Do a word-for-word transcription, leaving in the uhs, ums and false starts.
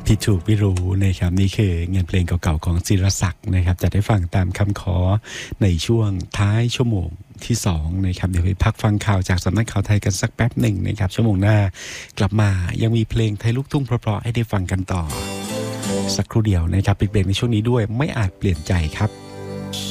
ผิดถูกไม่รู้นะครับนี่คืองานเพลงเก่าๆของจิรศักดิ์นะครับจะได้ฟังตามคำขอในช่วงท้ายชั่วโมงที่สองนะครับเดี๋ยวไปพักฟังข่าวจากสำนักข่าวไทยกันสักแป๊บหนึ่งนะครับชั่วโมงหน้ากลับมายังมีเพลงไทยลูกทุ่งเพราะๆให้ได้ฟังกันต่อสักครู่เดียวนะครับปิดเบรกในช่วงนี้ด้วยไม่อาจเปลี่ยนใจครับ